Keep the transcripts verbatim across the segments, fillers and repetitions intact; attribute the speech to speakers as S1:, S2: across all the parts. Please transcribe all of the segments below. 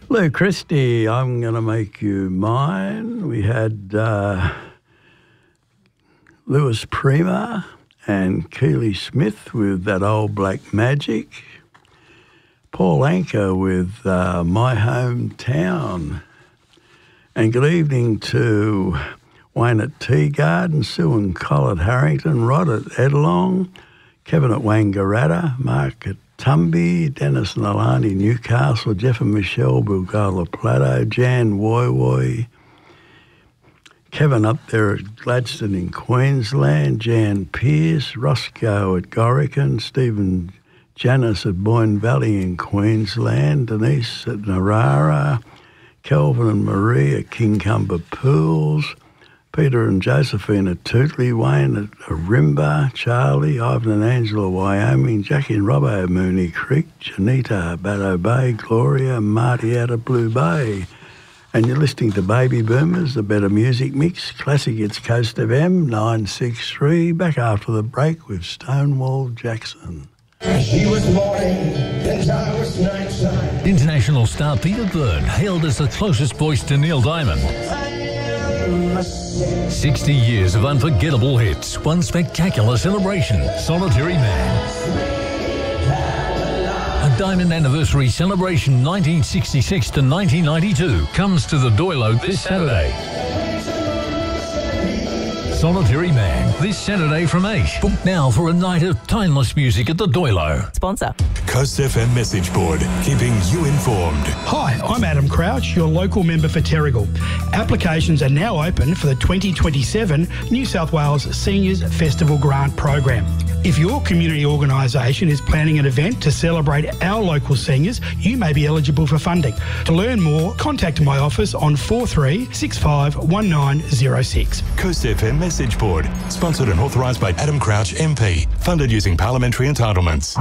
S1: Lou Christie, I'm going to make you mine. We had uh, Lewis Prima and Keely Smith with That Old Black Magic. Paul Anka with uh, My Hometown. And good evening to Wayne at Teagarden, Sue and Col at Harrington, Rod at Edlong, Kevin at Wangaratta, Mark at Tumby, Dennis and Alani, Newcastle, Jeff and Michelle, Bulgala Plateau, Jan Woy Woy, Kevin up there at Gladstone in Queensland, Jan Pearce, Roscoe at Gorican, Stephen Janice at Boyne Valley in Queensland, Denise at Narara, Kelvin and Marie at Kincumber Pools, Peter and Josephine at Tootley, Wayne at Arimba, Charlie, Ivan and Angela, Wyoming, Jackie and Robbo at Mooney Creek, Janita at Baddo Bay, Gloria, Marty out of Blue Bay. And you're listening to Baby Boomers, the Better Music Mix. Classic, it's Coast F M nine six three. Back after the break with Stonewall Jackson.
S2: She was morning, and I was nighttime.
S3: International star Peter Byrne, hailed as the closest voice to Neil Diamond. sixty years of unforgettable hits, one spectacular celebration, Solitary Man. A Diamond Anniversary Celebration nineteen sixty-six to nineteen ninety-two comes to the Doilo this Saturday. Solitary Man, this Saturday from eight. Book now for a night of timeless music at the Doilo.
S4: Sponsor.
S5: Coast F M Message Board, keeping you informed.
S6: Hi, I'm Adam Crouch, your local member for Terrigal. Applications are now open for the twenty twenty-seven New South Wales Seniors Festival Grant Program. If your community organisation is planning an event to celebrate our local seniors, you may be eligible for funding. To learn more, contact my office on four three six five one nine zero six.
S5: Coast F M Message Board, sponsored and authorised by Adam Crouch M P, funded using parliamentary entitlements.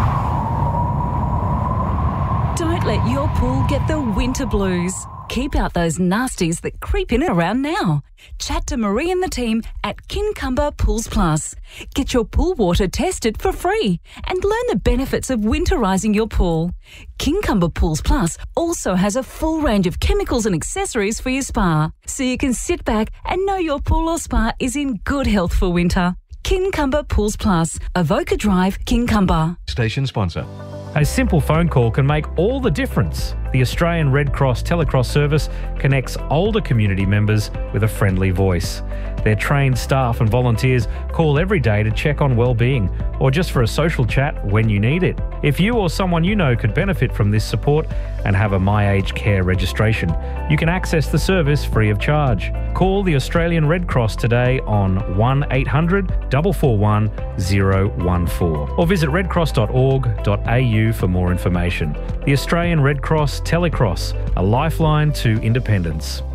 S4: Don't let your pool get the winter blues. Keep out those nasties that creep in and around now. Chat to Marie and the team at Kincumber Pools Plus. Get your pool water tested for free and learn the benefits of winterising your pool. Kincumber Pools Plus also has a full range of chemicals and accessories for your spa, so you can sit back and know your pool or spa is in good health for winter. Kincumber Pools Plus, Avoca Drive, Kincumber.
S7: Station sponsor. A simple phone call can make all the difference. The Australian Red Cross Telecross service connects older community members with a friendly voice. Their trained staff and volunteers call every day to check on well-being or just for a social chat when you need it. If you or someone you know could benefit from this support and have a My Aged Care registration, you can access the service free of charge. Call the Australian Red Cross today on one eight hundred four four one zero one four or visit redcross dot org dot a u for more information. The Australian Red Cross Telecross, a lifeline to independence.